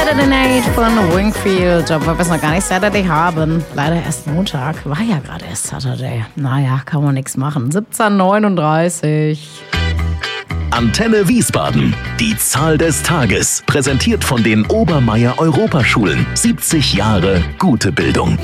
Saturday Night von Wingfield, obwohl wir es noch gar nicht Saturday haben. Leider erst Montag, war ja gerade erst Saturday. Naja, kann man nichts machen. 17:39. Antenne Wiesbaden. Die Zahl des Tages. Präsentiert von den Obermeier Europaschulen. 70 Jahre gute Bildung.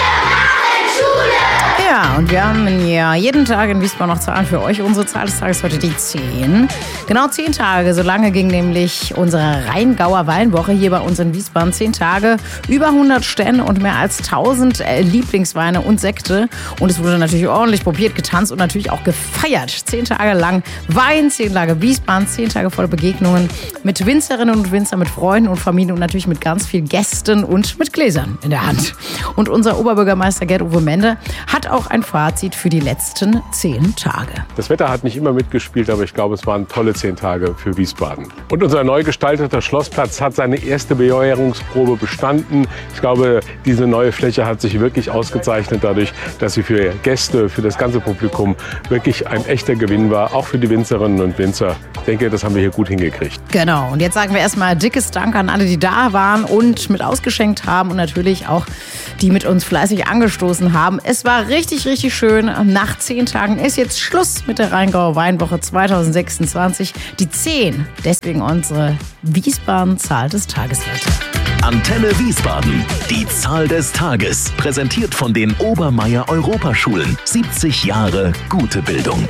Ja, und wir haben ja jeden Tag in Wiesbaden noch Zahlen für euch. Unsere Zahl des Tages heute die 10. Genau 10 Tage, so lange ging nämlich unsere Rheingauer Weinwoche hier bei uns in Wiesbaden. 10 Tage, über 100 Stände und mehr als 1000 Lieblingsweine und Sekte. Und es wurde natürlich ordentlich probiert, getanzt und natürlich auch gefeiert. 10 Tage lang Wein, 10 Tage Wiesbaden, 10 Tage voller Begegnungen mit Winzerinnen und Winzern, mit Freunden und Familien und natürlich mit ganz vielen Gästen und mit Gläsern in der Hand. Und unser Oberbürgermeister Gerd-Uwe Mende hat auch ein Fazit für die letzten 10 Tage. Das Wetter hat nicht immer mitgespielt, aber ich glaube, es waren tolle 10 Tage für Wiesbaden. Und unser neu gestalteter Schlossplatz hat seine erste Bejährungsprobe bestanden. Ich glaube, diese neue Fläche hat sich wirklich ausgezeichnet dadurch, dass sie für Gäste, für das ganze Publikum wirklich ein echter Gewinn war, auch für die Winzerinnen und Winzer. Ich denke, das haben wir hier gut hingekriegt. Genau, und jetzt sagen wir erstmal dickes Dank an alle, die da waren und mit ausgeschenkt haben und natürlich auch die mit uns fleißig angestoßen haben. Es war richtig schön. Nach 10 Tagen ist jetzt Schluss mit der Rheingauer Weinwoche 2026. Die 10. Deswegen unsere Wiesbaden-Zahl des Tages heute. Antenne Wiesbaden. Die Zahl des Tages. Präsentiert von den Obermeier Europaschulen. 70 Jahre gute Bildung.